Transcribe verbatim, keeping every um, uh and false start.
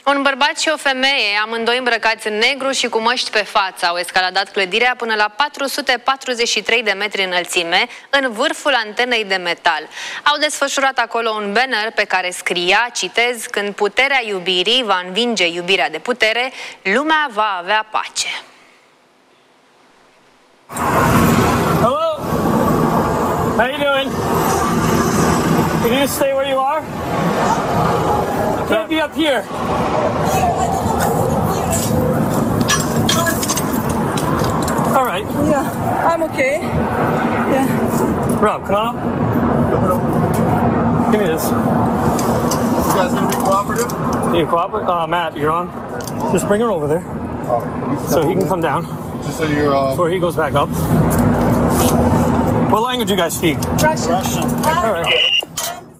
Un bărbat și o femeie, amândoi îmbrăcați în negru și cu măști pe față, au escaladat clădirea până la patru sute patruzeci și trei de metri înălțime, în vârful antenei de metal. Au desfășurat acolo un banner pe care scria, citez, când puterea iubirii va învinge iubirea de putere, lumea va avea pace. Hello? How you doing? You need to stay where you are? You can't be up here. All right. Yeah, I'm okay. Yeah. Rob, come on up. Give me this. You guys gonna be cooperative? You cooperate? Uh, Matt, you're on. Just bring her over there so he can come down Just so you're, uh... before he goes back up. What language do you guys speak? Russian. All right.